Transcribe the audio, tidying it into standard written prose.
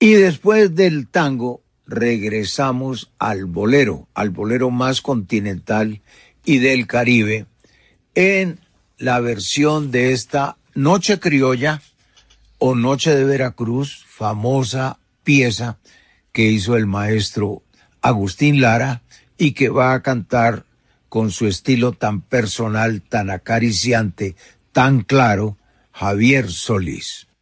Y después del tango regresamos al bolero más continental y del Caribe, en la versión de esta Noche Criolla o Noche de Veracruz, famosa pieza que hizo el maestro Agustín Lara y que va a cantar con su estilo tan personal, tan acariciante, tan claro, Javier Solís.